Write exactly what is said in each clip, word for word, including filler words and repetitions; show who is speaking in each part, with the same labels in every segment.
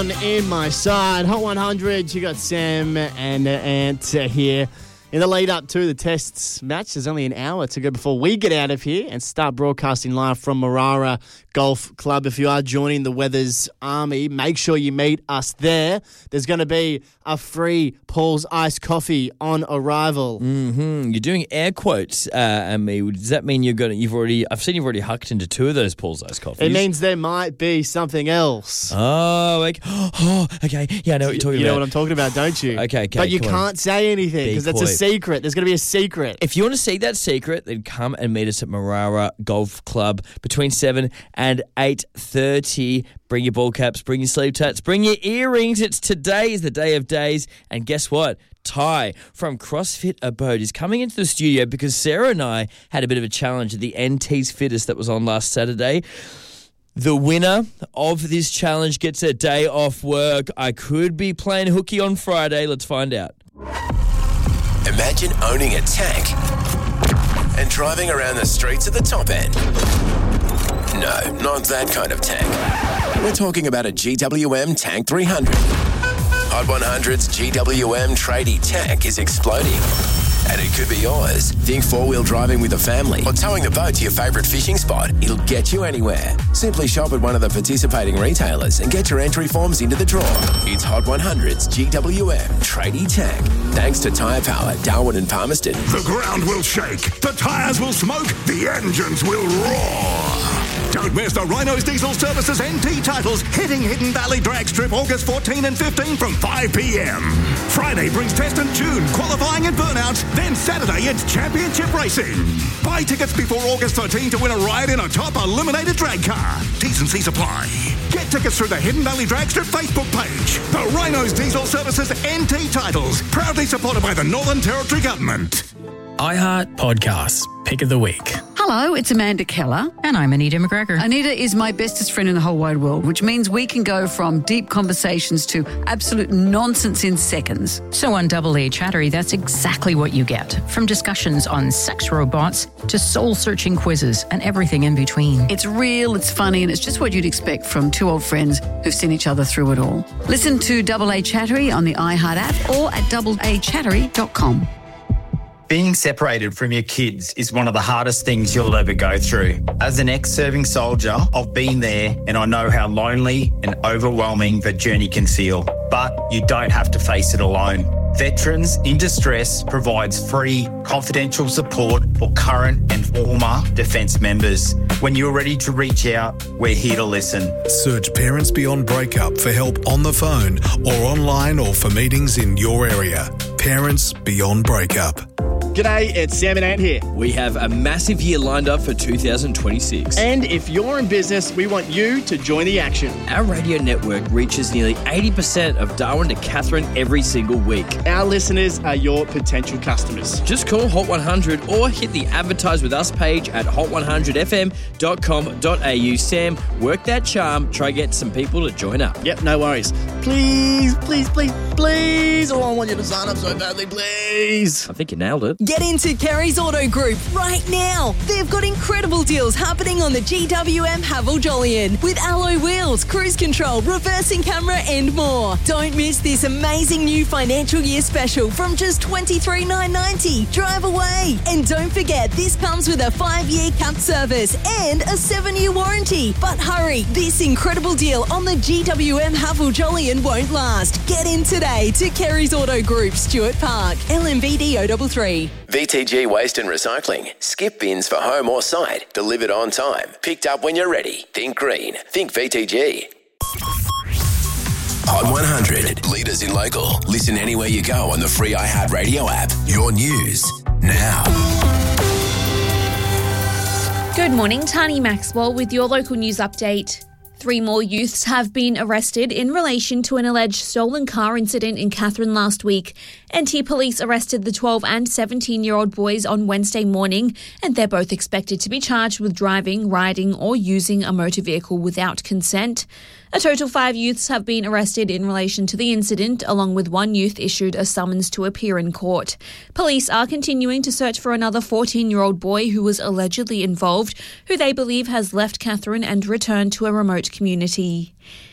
Speaker 1: In my side, Hot one hundred, you got Sam and Ant here. In the lead up to the tests match, there's only an hour to go before we get out of here and start broadcasting live from Marara Golf Club. If you are joining the Weathers Army, make sure you meet us there. There's going to be a free Paul's Iced Coffee on arrival.
Speaker 2: Mm-hmm. You're doing air quotes, uh, and me. Does that mean you're going? You've already? I've seen you've already hucked into two of those Paul's Iced Coffees.
Speaker 1: It means there might be something else.
Speaker 2: Oh, like, oh, okay. Yeah, I know what you're talking
Speaker 1: you
Speaker 2: about.
Speaker 1: You know what I'm talking about, don't you?
Speaker 2: okay, okay.
Speaker 1: But you can't
Speaker 2: on.
Speaker 1: say anything because it's a secret. There's going to be a secret.
Speaker 2: If you want to see that secret, then come and meet us at Marara Golf Club between seven and eight thirty. Bring your ball caps, bring your sleeve tats, bring your earrings. It's today is the day of days. And guess what? Ty from CrossFit Abode is coming into the studio because Sarah and I had a bit of a challenge at the N T's Fittest that was on last Saturday. The winner of this challenge gets a day off work. I could be playing hooky on Friday. Let's find out.
Speaker 3: Imagine owning a tank and driving around the streets at the top end. No, not that kind of tank. We're talking about a G W M Tank three hundred. Hot one hundred's G W M tradie tank is exploding. And it could be yours. Think four-wheel driving with a family or towing the boat to your favourite fishing spot. It'll get you anywhere. Simply shop at one of the participating retailers and get your entry forms into the draw. It's Hot one hundred's G W M Tradie Tank. Thanks to Tyre Power, Darwin and Palmerston.
Speaker 4: The ground will shake, the tyres will smoke, the engines will roar. Don't miss the Rhinos Diesel Services N T titles hitting Hidden Valley Drag Strip August fourteen and fifteen from five p.m. Friday brings Test and Tune, qualifying and burnouts. Then Saturday it's championship racing. Buy tickets before August thirteenth to win a ride in a top eliminated drag car. T's and C's apply. Get tickets through the Hidden Valley Drag Strip Facebook page. The Rhinos Diesel Services N T titles, proudly supported by the Northern Territory Government.
Speaker 5: iHeart Podcasts, Pick of the Week.
Speaker 6: Hello, it's Amanda Keller.
Speaker 7: And I'm Anita McGregor.
Speaker 6: Anita is my bestest friend in the whole wide world, which means we can go from deep conversations to absolute nonsense in seconds.
Speaker 7: So on Double A Chattery, that's exactly what you get. From discussions on sex robots to soul-searching quizzes and everything in between.
Speaker 6: It's real, it's funny, and it's just what you'd expect from two old friends who've seen each other through it all. Listen to Double A Chattery on the iHeart app or at double a chattery dot com.
Speaker 8: Being separated from your kids is one of the hardest things you'll ever go through. As an ex-serving soldier, I've been there and I know how lonely and overwhelming that journey can feel. But you don't have to face it alone. Veterans in Distress provides free, confidential support for current and former Defence members. When you're ready to reach out, we're here to listen.
Speaker 9: Search Parents Beyond Breakup for help on the phone or online or for meetings in your area. Parents Beyond Breakup.
Speaker 1: G'day, it's Sam and Ant here.
Speaker 2: We have a massive year lined up for two thousand twenty-six.
Speaker 1: And if you're in business, we want you to join the action.
Speaker 2: Our radio network reaches nearly eighty percent of Darwin to Katherine every single week.
Speaker 1: Our listeners are your potential customers.
Speaker 2: Just call Hot one hundred or hit the Advertise With Us page at hot one hundred f m dot com dot a u. Sam, work that charm. Try get some people to join up.
Speaker 1: Yep, no worries. Please, please, please, please. Oh, I want you to sign up so badly, please.
Speaker 2: I think you nailed it.
Speaker 10: Get into Kerry's Auto Group right now. They've got incredible deals happening on the G W M Haval Jolyon with alloy wheels, cruise control, reversing camera and more. Don't miss this amazing new financial year special from just twenty-three thousand nine hundred ninety dollars. Drive away. And don't forget, this comes with a five-year cap service and a seven-year warranty. But hurry, this incredible deal on the G W M Haval Jolyon won't last. Get in today to Kerry's Auto Group, Stuart Park, L M V D O three three.
Speaker 3: V T G Waste and Recycling. Skip bins for home or site. Delivered on time. Picked up when you're ready. Think green. Think V T G. Hot one hundred. Leaders in local. Listen anywhere you go on the free iHeart Radio app. Your news now.
Speaker 11: Good morning, Tani Maxwell with your local news update. Three more youths have been arrested in relation to an alleged stolen car incident in Katherine last week. N T police arrested the twelve and seventeen-year-old boys on Wednesday morning, and they're both expected to be charged with driving, riding or using a motor vehicle without consent. A total five youths have been arrested in relation to the incident, along with one youth issued a summons to appear in court. Police are continuing to search for another fourteen-year-old boy who was allegedly involved, who they believe has left Katherine and returned to a remote community.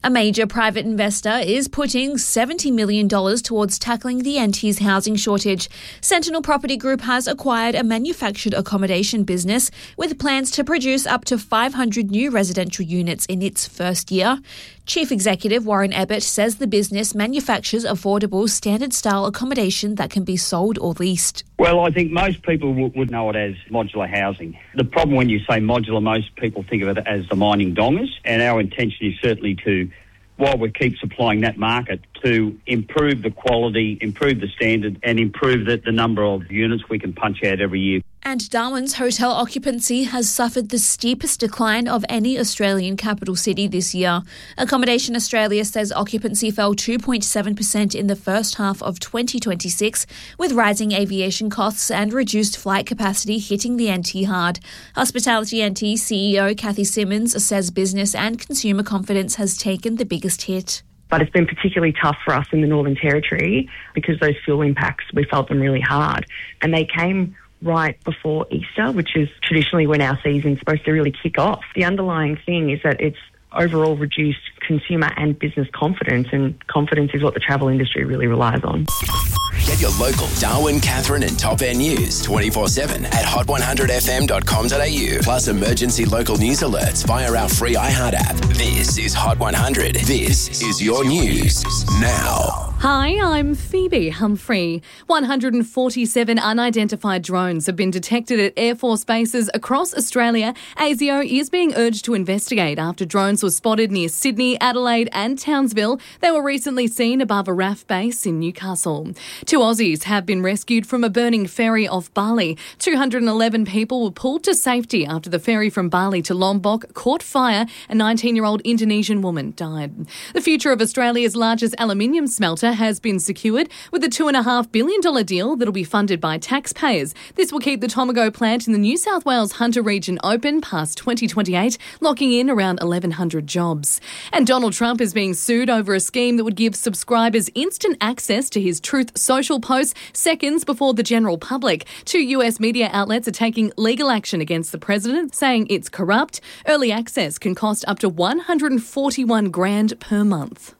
Speaker 11: A major private investor is putting seventy million dollars towards tackling the N T's housing shortage. Sentinel Property Group has acquired a manufactured accommodation business with plans to produce up to five hundred new residential units in its first year. Chief Executive Warren Ebbett says the business manufactures affordable standard-style accommodation that can be sold or leased.
Speaker 12: Well, I think most people w- would know it as modular housing. The problem when you say modular, most people think of it as the mining dongers, and our intention is certainly to, while we keep supplying that market, to improve the quality, improve the standard, and improve the, the number of units we can punch out every year.
Speaker 11: And Darwin's hotel occupancy has suffered the steepest decline of any Australian capital city this year. Accommodation Australia says occupancy fell two point seven percent in the first half of twenty twenty-six, with rising aviation costs and reduced flight capacity hitting the N T hard. Hospitality N T C E O Kathy Simmons says business and consumer confidence has taken the biggest hit.
Speaker 13: But it's been particularly tough for us in the Northern Territory because those fuel impacts, we felt them really hard. And they came right before Easter, which is traditionally when our season's supposed to really kick off. The underlying thing is that it's overall reduced consumer and business confidence, and confidence is what the travel industry really relies on.
Speaker 3: Get your local Darwin, Catherine and Top End news twenty-four seven at hot one hundred f m dot com dot a u. Plus emergency local news alerts via our free iHeart app. This is Hot one hundred. This is your news now.
Speaker 14: Hi, I'm Phoebe Humphrey. one hundred forty-seven unidentified drones have been detected at Air Force bases across Australia. A S I O is being urged to investigate after drones were spotted near Sydney, Adelaide and Townsville. They were recently seen above a R A F base in Newcastle. Two Aussies have been rescued from a burning ferry off Bali. two hundred eleven people were pulled to safety after the ferry from Bali to Lombok caught fire. A nineteen-year-old Indonesian woman died. The future of Australia's largest aluminium smelter has been secured with a two point five billion dollars deal that will be funded by taxpayers. This will keep the Tomago plant in the New South Wales Hunter region open past twenty twenty-eight, locking in around eleven hundred jobs. And Donald Trump is being sued over a scheme that would give subscribers instant access to his Truth Social posts seconds before the general public. Two U S media outlets are taking legal action against the president, saying it's corrupt. Early access can cost up to one hundred forty-one grand per month.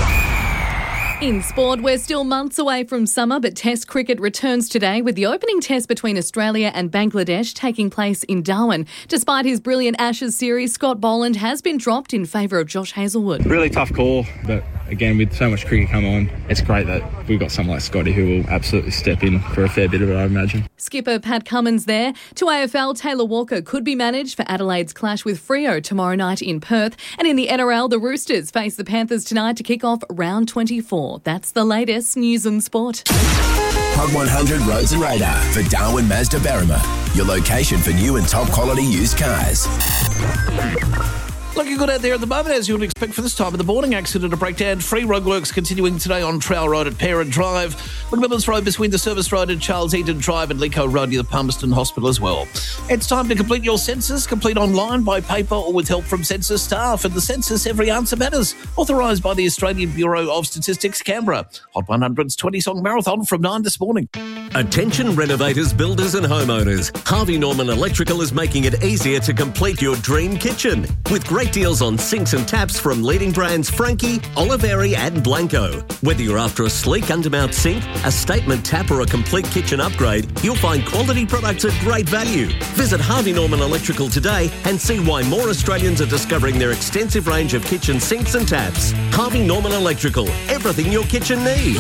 Speaker 14: In sport, we're still months away from summer, but Test cricket returns today with the opening test between Australia and Bangladesh taking place in Darwin. Despite his brilliant Ashes series, Scott Boland has been dropped in favour of Josh Hazlewood.
Speaker 15: Really tough call, but again, with so much cricket come on, it's great that we've got someone like Scotty who will absolutely step in for a fair bit of it, I imagine.
Speaker 14: Skipper Pat Cummins there. To A F L, Taylor Walker could be managed for Adelaide's clash with Freo tomorrow night in Perth. And in the N R L, the Roosters face the Panthers tonight to kick off round twenty-four. That's the latest news and sport.
Speaker 3: Hot one hundred Roads and Radar for Darwin Mazda Berrima, your location for new and top quality used cars.
Speaker 16: Looking good out there at the moment, as you would expect for this time of the morning. Accident and breakdown. Free roadworks continuing today on Trowell Road at Parent Drive. McMillan's Road between the Service Road and Charles Eden Drive, and Lico Road near the Palmerston Hospital as well. It's time to complete your census. Complete online, by paper or with help from census staff. And the census, every answer matters. Authorised by the Australian Bureau of Statistics, Canberra. Hot one hundred's twenty-song marathon from nine this morning.
Speaker 17: Attention renovators, builders and homeowners. Harvey Norman Electrical is making it easier to complete your dream kitchen. With great deals on sinks and taps from leading brands Frankie, Oliveri and Blanco. Whether you're after a sleek undermount sink, a statement tap or a complete kitchen upgrade, you'll find quality products at great value. Visit Harvey Norman Electrical today and see why more Australians are discovering their extensive range of kitchen sinks and taps. Harvey Norman Electrical, everything your kitchen needs.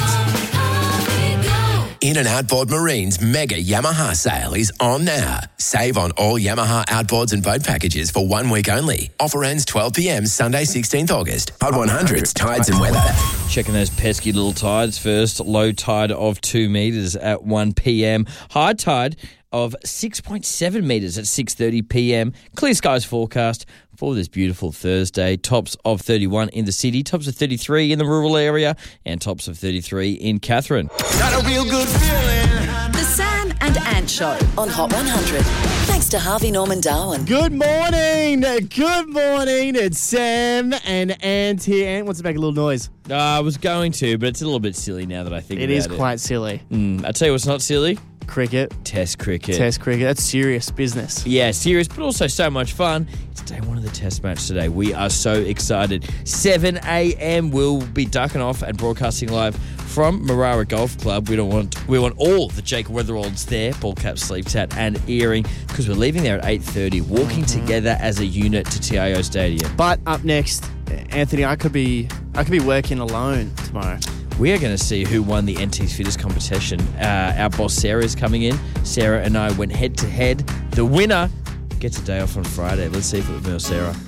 Speaker 3: In and Outboard Marine's mega Yamaha sale is on now. Save on all Yamaha outboards and boat packages for one week only. Offer ends twelve p m Sunday sixteenth August. Hot one hundred's tides and weather.
Speaker 2: Checking those pesky little tides first. Low tide of two metres at one p m. High tide of six point seven metres at six thirty p m. Clear skies forecast for this beautiful Thursday. Tops of thirty-one in the city, tops of thirty-three in the rural area, and tops of thirty-three in Catherine.
Speaker 18: Got a real good feeling.
Speaker 10: The Sam and Ant Show on Hot one hundred. Thanks to Harvey Norman Darwin.
Speaker 1: Good morning. Good morning. It's Sam and Ant here. Ant wants to make a little noise.
Speaker 2: Uh, I was going to, but it's a little bit silly now that I think
Speaker 1: It
Speaker 2: about
Speaker 1: is
Speaker 2: it.
Speaker 1: quite silly.
Speaker 2: Mm, I tell you what's not silly.
Speaker 1: Cricket.
Speaker 2: Test cricket.
Speaker 1: Test cricket. That's serious business.
Speaker 2: Yeah, serious, but also so much fun. It's day one of the test match today. We are so excited. seven a.m. we'll be ducking off and broadcasting live from Marara Golf Club. We don't want we want all the Jake Weatheralds there, ball cap, sleeve tat, and earring, because we're leaving there at eight thirty, walking mm-hmm. together as a unit to T I O Stadium.
Speaker 1: But up next, Anthony, I could be I could be working alone tomorrow.
Speaker 2: We are going to see who won the N T's Fittest competition. Uh, our boss Sarah is coming in. Sarah and I went head to head. The winner gets a day off on Friday. Let's see if it was me or Sarah.